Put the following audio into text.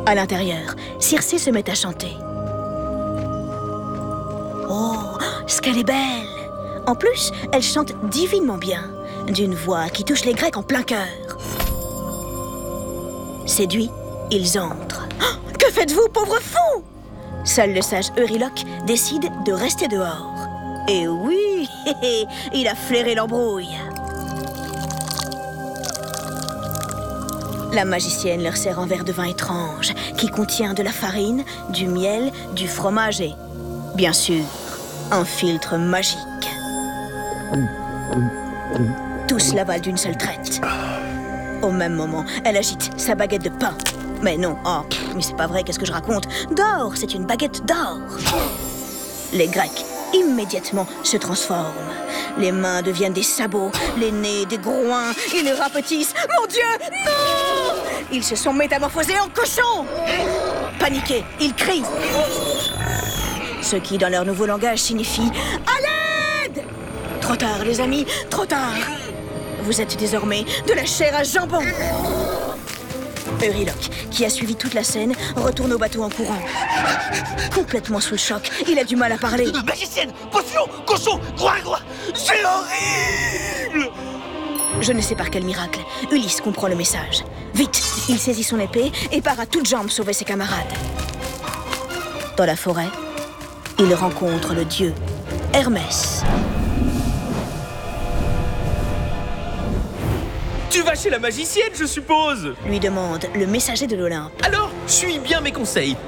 À l'intérieur, Circé se met à chanter. Oh, ce qu'elle est belle! En plus, elle chante divinement bien, d'une voix qui touche les Grecs en plein cœur. Séduits, ils entrent. Oh, que faites-vous, pauvre fou? Seul le sage Euryloque décide de rester dehors. Et oui, il a flairé l'embrouille. La magicienne leur sert un verre de vin étrange qui contient de la farine, du miel, du fromage et, bien sûr, un filtre magique. Tous l'avalent d'une seule traite. Au même moment, elle agite sa baguette de pain. Mais non, oh, mais c'est pas vrai, qu'est-ce que je raconte? D'or, c'est une baguette d'or. Les Grecs, immédiatement, se transforment. Les mains deviennent des sabots, les nez des groins, ils rapetissent. Mon Dieu, non! Ils se sont métamorphosés en cochons. Paniqués, ils crient. Ce qui, dans leur nouveau langage, signifie « À l'aide !» Trop tard, les amis, trop tard. Vous êtes désormais de la chair à jambon. Euryloque, qui a suivi toute la scène, retourne au bateau en courant. Complètement sous le choc, il a du mal à parler. Magicienne, potion, cochon, groin, c'est horrible! Je ne sais par quel miracle, Ulysse comprend le message. Vite, il saisit son épée et part à toutes jambes sauver ses camarades. Dans la forêt, il rencontre le dieu Hermès. Tu vas chez la magicienne, je suppose? Lui demande le messager de l'Olympe. Alors, suis bien mes conseils.